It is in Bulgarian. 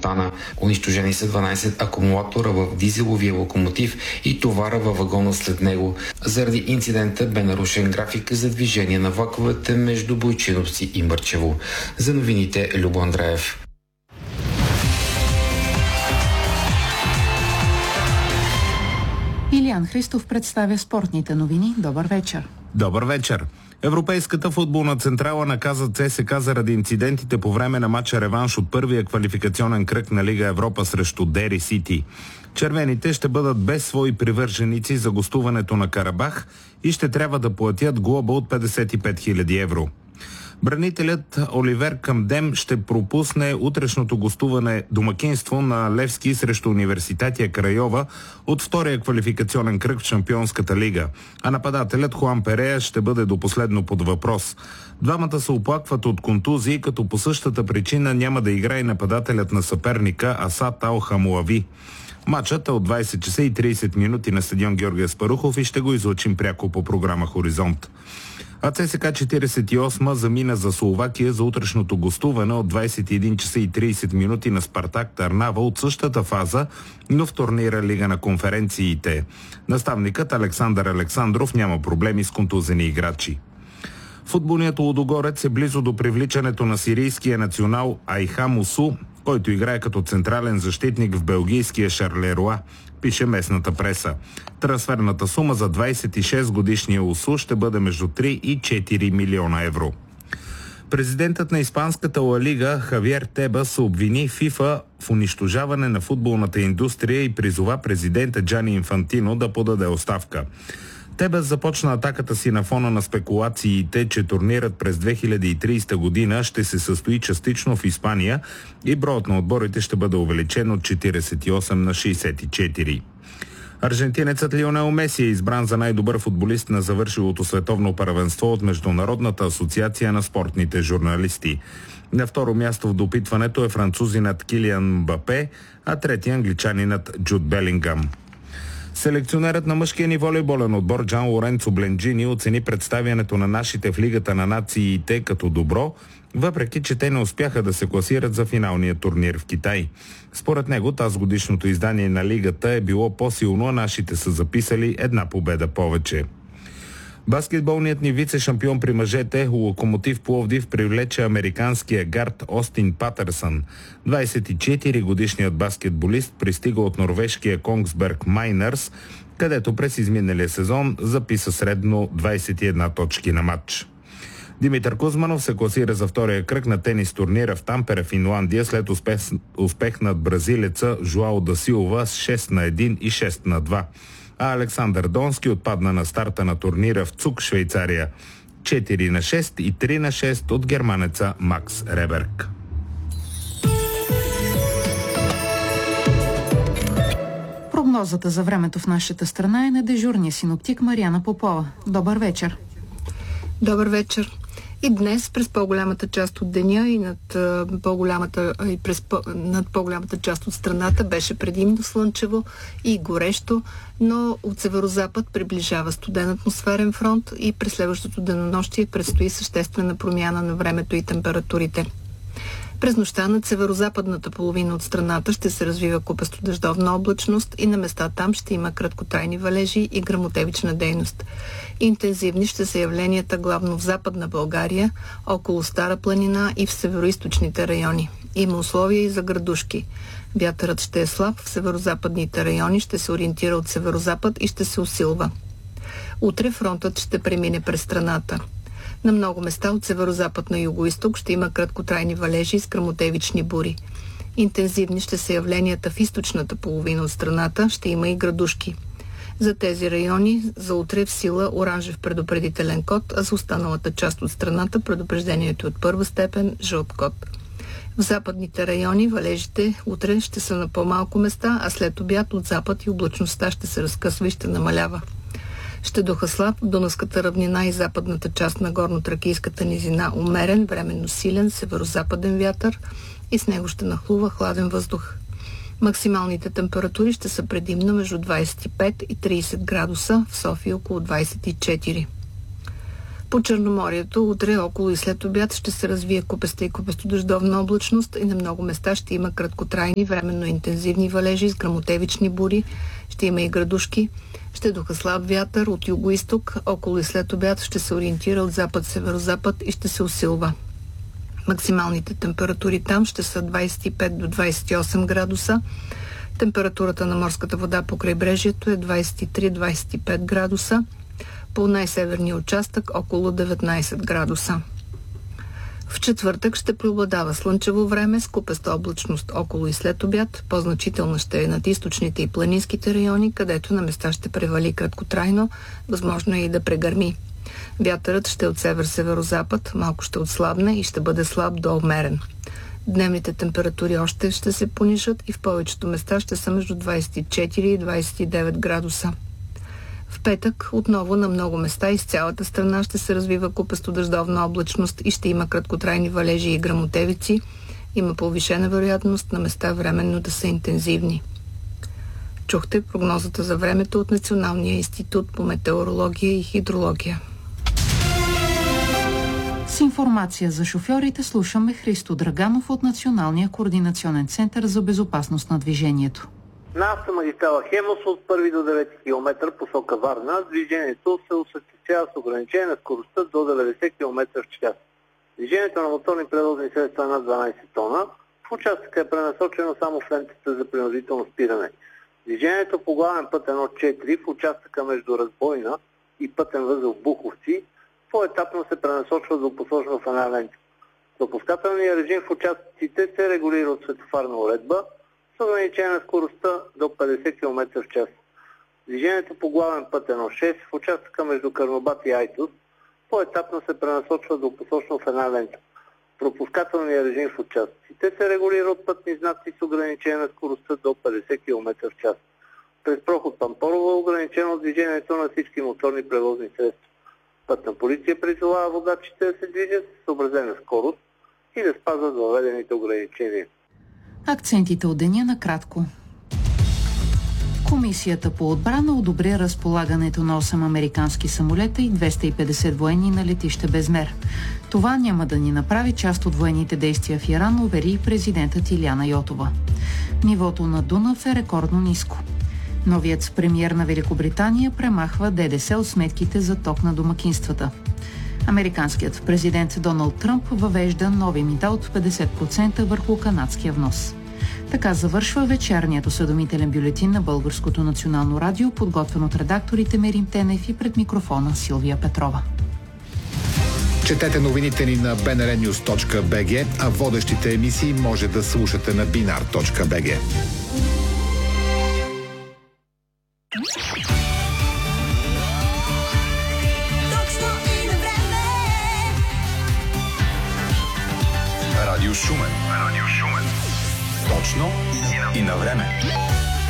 Монтана. Унищожени са 12 акумулатора в дизеловия локомотив и товара във вагона след него. Заради инцидента бе нарушен график за движение на влаковете между Бойчиновци и Мърчево. За новините Любо Андреев. Илиян Христов представя спортните новини. Добър вечер. Добър вечер. Европейската футболна централа наказа ЦСКА заради инцидентите по време на матча реванш от първия квалификационен кръг на Лига Европа срещу Дери Сити. Червените ще бъдат без свои привърженици за гостуването на Карабах и ще трябва да платят глоба от 55 000 евро. Бранителят Оливер Камдем ще пропусне утрешното гостуване домакинство на Левски срещу Университатия Крайова от втория квалификационен кръг в Шампионската лига, а нападателят Хуан Перея ще бъде до последно под въпрос. Двамата се оплакват от контузии, като по същата причина няма да играе нападателят на съперника Асад Ал Хамуави. Матчът е от 20 часа и 30 минути на стадион Георги Аспарухов и ще го излъчим пряко по програма Хоризонт. А ЦСКА 48 замина за Словакия за утрешното гостуване от 21 часа и 30 минути на Спартак Търнава от същата фаза, но в турнира Лига на конференциите. Наставникът Александър Александров няма проблеми с контузени играчи. Футболният Лудогорец е близо до привличането на сирийския национал Айхам Усу, който играе като централен защитник в белгийския Шарлеруа, пише местната преса. Трансферната сума за 26-годишния Усу ще бъде между 3 и 4 милиона евро. Президентът на испанската Ла Лига Хавиер Тебас обвини ФИФА в унищожаване на футболната индустрия и призова президента Джани Инфантино да подаде оставка. Тебас започна атаката си на фона на спекулациите, че турнирът през 2030 година ще се състои частично в Испания и броят на отборите ще бъде увеличен от 48 на 64. Аржентинецът Лионел Меси е избран за най-добър футболист на завършилото световно първенство от Международната асоциация на спортните журналисти. На второ място в допитването е французинът Килиан Мбапе, а трети англичанинът Джуд Белингам. Селекционерът на мъжкия ни волейболен отбор Джан Лоренцо Бленджини оцени представянето на нашите в Лигата на нациите като добро, въпреки че те не успяха да се класират за финалния турнир в Китай. Според него тазгодишното издание на Лигата е било по-силно, а нашите са записали една победа повече. Баскетболният ни вице-шампион при мъжете Локомотив Пловдив привлече американския гард Остин Патърсън. 24-годишният баскетболист пристига от норвежкия Конгсберг Майнърс, където през изминалия сезон записа средно 21 точки на матч. Димитър Кузманов се класира за втория кръг на тенис турнира в Тампере, Финландия, след успех над бразилеца Жуао да Силва с 6-1 и 6-2. А Александър Донски отпадна на старта на турнира в Цук, Швейцария. 4-6 и 3-6 от германеца Макс Реберг. Прогнозата за времето в нашата страна е на дежурния синоптик Мариана Попова. Добър вечер. Добър вечер. И днес през по-голямата част от деня и над по-голямата част от страната беше предимно слънчево и горещо, но от северозапад приближава студен атмосферен фронт и през следващото денонощие предстои съществена промяна на времето и температурите. През нощта над северозападната половина от страната ще се развива купесто-дъждовна облачност и на места там ще има краткотрайни валежи и гръмотевична дейност. Интензивни ще са явленията главно в Западна България, около Стара планина и в североизточните райони. Има условия и за градушки. Вятърът ще е слаб, в северозападните райони ще се ориентира от северозапад и ще се усилва. Утре фронтът ще премине през страната. На много места от северозапад на югоизток ще има краткотрайни валежи с гръмотевични бури. Интензивни ще са явленията в източната половина от страната, ще има и градушки. За тези райони за утре в сила оранжев предупредителен код, а за останалата част от страната предупреждението е от първа степен жълт код. В западните райони валежите утре ще са на по-малко места, а след обяд от запад и облачността ще се разкъсва и ще намалява. Ще духа слаб в Дунавската равнина и западната част на горно-тракийската низина умерен, временно силен северозападен вятър и с него ще нахлува хладен въздух. Максималните температури ще са предимно между 25 и 30 градуса, в София около 24. По Черноморието утре около и след обяд ще се развие купеста и купесто-дъждовна облачност и на много места ще има краткотрайни, временно интензивни валежи с гръмотевични бури, ще има и градушки, ще духа слаб вятър от юго-исток, около и след обяд ще се ориентира от запад-северозапад и ще се усилва. Максималните температури там ще са 25 до 28 градуса. Температурата на морската вода по крайбрежието е 23-25 градуса. По най-северния участък около 19 градуса. В четвъртък ще преобладава слънчево време с купеста облачност около и след обяд. По-значителна ще е над източните и планинските райони, където на места ще превали краткотрайно, възможно е и да прегърми. Вятърът ще е от север-северозапад, малко ще отслабне и ще бъде слаб до умерен. Дневните температури още ще се понижат и в повечето места ще са между 24 и 29 градуса. В петък отново на много места из цялата страна ще се развива купесто-дъждовна облачност и ще има краткотрайни валежи и гръмотевици. Има повишена вероятност на места временно да са интензивни. Чухте прогнозата за времето от Националния институт по метеорология и хидрология. С информация за шофьорите слушаме Христо Драганов от Националния координационен център за безопасност на движението. На автомагистрала Хемус от 1 до 9 км посока Варна движението се осъществява с ограничение на скоростта до 90 км в час. Движението на моторни превозни средства над 12 тона в участъка е пренасочено само в лентата за принудително спиране. Движението по главен път 1.4 в участъка между Разбойна и пътен възел Буховци по-етапно се пренасочва до посочено в една лента. Допускателният режим в участъците се регулира от светофарна уредба с ограничение на скоростта до 50 км в час. Движението по главен път 1.6 в участъка между Карнобат и Айтос по-етапно се пренасочва до посочено в една лента. Пропускателният режим в участъците се регулира от пътни знаци с ограничение на скоростта до 50 км в час. През проход Пампорово е ограничено движението на всички моторни превозни средства. Пътна полиция призовава водачите да се движат с съобразена скорост и да спазват въведените ограничения. Акцентите от деня накратко. Комисията по отбрана одобри разполагането на 8 американски самолета и 250 военни на летище Безмер. Това няма да ни направи част от военните действия в Иран, увери и президентът Илияна Йотова. Нивото на Дунав е рекордно ниско. Новият премиер на Великобритания премахва ДДС от сметките за ток на домакинствата. Американският президент Доналд Тръмп въвежда нови мита от 50% върху канадския внос. Така завършва вечерният осведомителен бюлетин на Българското национално радио, подготвен от редакторите Мерим Тенев и пред микрофона Силвия Петрова. Четете новините ни на bnrnews.bg, а водещите емисии може да слушате на binar.bg. Радио Шумен. Точно и на време.